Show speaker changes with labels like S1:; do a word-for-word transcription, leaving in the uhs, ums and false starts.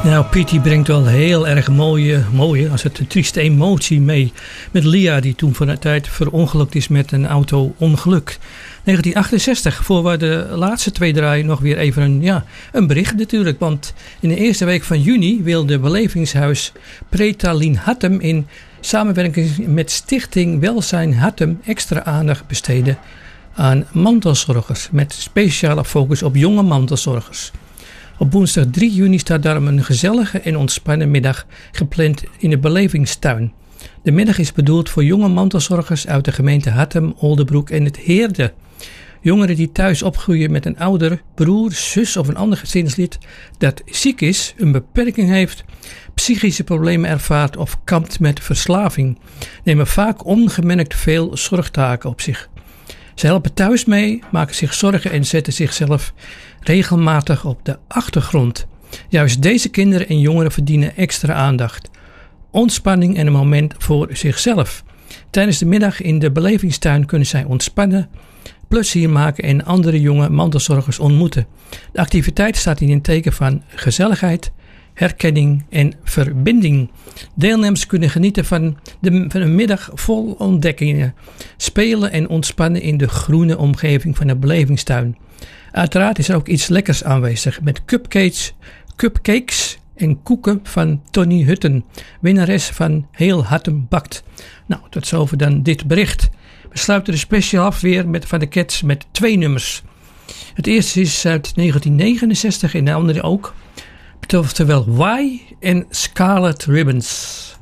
S1: Nou, Pietie brengt wel heel erg mooie, mooie, als het een trieste emotie mee. Met Lia, die toen van de tijd verongelukt is met een auto-ongeluk. negentien achtenzestig, voor we de laatste twee draaien, nog weer even een, ja, een bericht natuurlijk. Want in de eerste week van juni wil de belevingshuis Pretalien Hattem in samenwerking met Stichting Welzijn Hattem extra aandacht besteden aan mantelzorgers. Met speciale focus op jonge mantelzorgers. Op woensdag drie juni staat daarom een gezellige en ontspannen middag gepland in de belevingstuin. De middag is bedoeld voor jonge mantelzorgers uit de gemeente Hattem, Oldebroek en het Heerde. Jongeren die thuis opgroeien met een ouder, broer, zus of een ander gezinslid dat ziek is, een beperking heeft, psychische problemen ervaart of kampt met verslaving, nemen vaak ongemerkt veel zorgtaken op zich. Ze helpen thuis mee, maken zich zorgen en zetten zichzelf regelmatig op de achtergrond. Juist deze kinderen en jongeren verdienen extra aandacht, ontspanning en een moment voor zichzelf. Tijdens de middag in de belevingstuin kunnen zij ontspannen, plezier maken en andere jonge mantelzorgers ontmoeten. De activiteit staat in het teken van gezelligheid, herkenning en verbinding. Deelnemers kunnen genieten van, de, van een middag vol ontdekkingen, spelen en ontspannen in de groene omgeving van de belevingstuin. Uiteraard is er ook iets lekkers aanwezig met cupcakes, cupcakes en koeken van Tony Hutten, winnares van Heel Hattem Bakt. Nou, tot zover dan dit bericht. We sluiten de special af weer met Van de Cats met twee nummers. Het eerste is uit negentien negenenzestig en de andere ook. Oftewel Why en Scarlet Ribbons.